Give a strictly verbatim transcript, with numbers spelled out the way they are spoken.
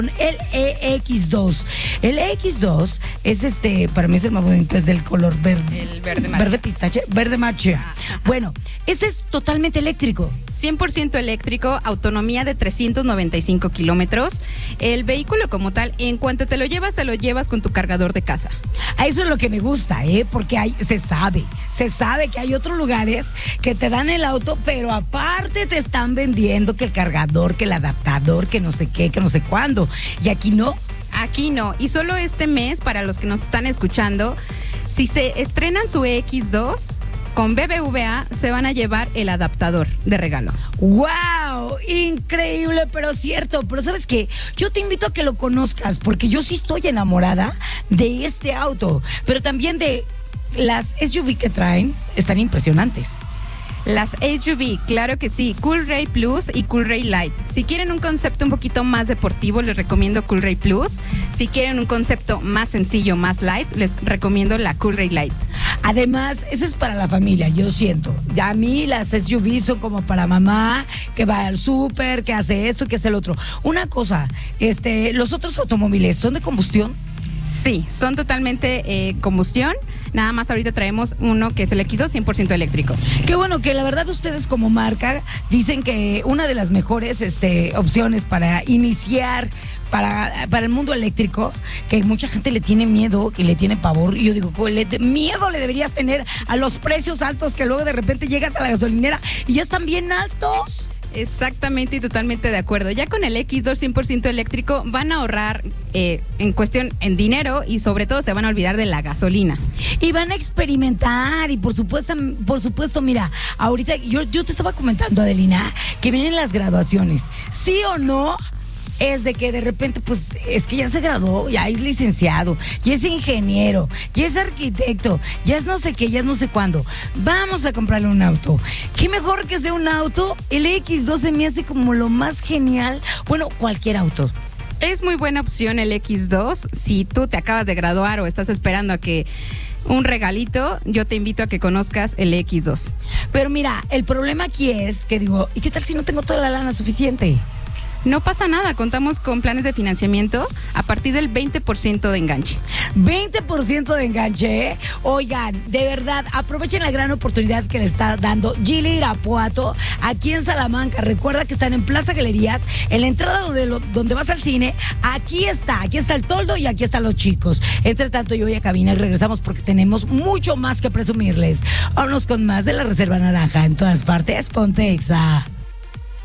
El E X dos. El E X dos es este, para mí es el más bonito, es del color verde. El verde macho. Verde pistache, verde macho. Bueno, ese es totalmente eléctrico. cien por ciento eléctrico, autonomía de trescientos noventa y cinco kilómetros. El vehículo como tal, en cuanto te lo llevas, te lo llevas con tu cargador de casa. A eso es lo que me gusta, ¿eh? Porque hay, se sabe, se sabe que hay otros lugares que te dan el auto, pero aparte te están vendiendo que el cargador, que el adaptador, que no sé qué, que no sé cuándo. Y aquí no. Aquí no. Y solo este mes, para los que nos están escuchando, si se estrenan su E X dos, con B B V A se van a llevar el adaptador de regalo. ¡Wow! Increíble, pero cierto. Pero ¿sabes qué? Yo te invito a que lo conozcas, porque yo sí estoy enamorada de este auto, pero también de las S U V que traen, están impresionantes. Las S U V, claro que sí, Coolray Plus y Coolray Light. Si quieren un concepto un poquito más deportivo, les recomiendo Coolray Plus. Si quieren un concepto más sencillo, más light, les recomiendo la Coolray Light. Además, eso es para la familia, yo siento. Ya a mí las S U V son como para mamá, que va al súper, que hace esto, que hace el otro. Una cosa, este, ¿los otros automóviles son de combustión? Sí, son totalmente eh, combustión. Nada más ahorita traemos uno que es el X dos cien por ciento eléctrico. Qué bueno que la verdad ustedes como marca dicen que una de las mejores este, opciones para iniciar para, para el mundo eléctrico, que mucha gente le tiene miedo, que le tiene pavor, y yo digo, le, miedo le deberías tener a los precios altos que luego de repente llegas a la gasolinera y ya están bien altos. Exactamente y totalmente de acuerdo. Ya con el X dos cien por ciento eléctrico van a ahorrar eh, en cuestión en dinero y sobre todo se van a olvidar de la gasolina. Y van a experimentar y por supuesto, por supuesto, mira, ahorita yo, yo te estaba comentando, Adelina, que vienen las graduaciones. ¿Sí o no? Es de que de repente, pues, es que ya se graduó, ya es licenciado, ya es ingeniero, ya es arquitecto, ya es no sé qué, ya es no sé cuándo. Vamos a comprarle un auto. ¿Qué mejor que sea un auto? El X dos se me hace como lo más genial. Bueno, cualquier auto. Es muy buena opción el X dos. Si tú te acabas de graduar o estás esperando a que un regalito, yo te invito a que conozcas el X dos. Pero mira, el problema aquí es que digo, ¿y qué tal si no tengo toda la lana suficiente? No pasa nada, contamos con planes de financiamiento a partir del veinte por ciento de enganche. veinte por ciento de enganche, ¿eh? Oigan, de verdad, aprovechen la gran oportunidad que le está dando Geely Irapuato aquí en Salamanca. Recuerda que están en Plaza Galerías, en la entrada donde, lo, donde vas al cine. Aquí está, aquí está el toldo y aquí están los chicos. Entre tanto, yo voy a cabina y regresamos porque tenemos mucho más que presumirles. Vámonos con más de la Reserva Naranja en todas partes. Ponte Exa.